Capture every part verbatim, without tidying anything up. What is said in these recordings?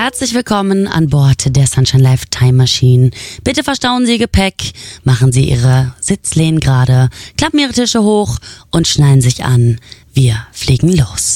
Herzlich willkommen an Bord der Sunshine Live Time Machine. Bitte verstauen Sie Ihr Gepäck, machen Sie Ihre Sitzlehnen gerade, klappen Ihre Tische hoch und schnallen sich an. Wir fliegen los.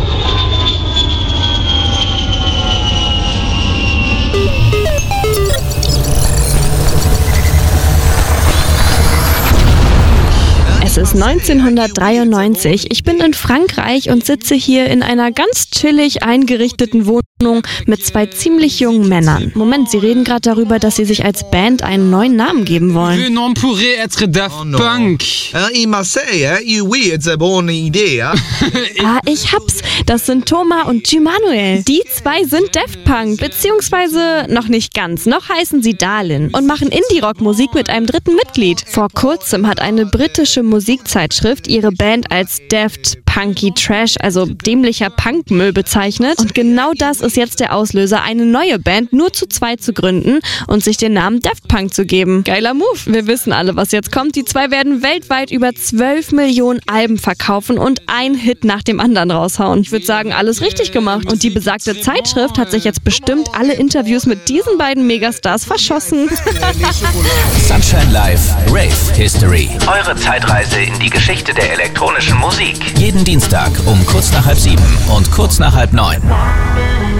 Es ist neunzehnhundertdreiundneunzig. Ich bin in Frankreich und sitze hier in einer ganz chillig eingerichteten Wohnung mit zwei ziemlich jungen Männern. Moment, sie reden gerade darüber, dass sie sich als Band einen neuen Namen geben wollen. Le nom pourrait être Daft Punk. In Marseille, hein? Oui, it's a bonne idée, hein? Ah, ich hab's. Das sind Thomas und Gimanuel. Die zwei sind Daft Punk, beziehungsweise noch nicht ganz. Noch heißen sie Darlin und machen Indie-Rock-Musik mit einem dritten Mitglied. Vor kurzem hat eine britische Musikzeitschrift ihre Band als Daft Punky Trash, also dämlicher Punkmüll, bezeichnet. Und genau das ist jetzt der Auslöser, eine neue Band nur zu zweit zu gründen und sich den Namen Daft Punk zu geben. Geiler Move. Wir wissen alle, was jetzt kommt. Die zwei werden weltweit über zwölf Millionen Alben verkaufen und ein Hit nach dem anderen raushauen. Ich würde sagen, alles richtig gemacht. Und die besagte Zeitschrift hat sich jetzt bestimmt alle Interviews mit diesen beiden Megastars verschossen. Sunshine Live Rave History. Eure Zeitreise in die Geschichte der elektronischen Musik. Jeden Dienstag um kurz nach halb sieben und kurz nach halb neun.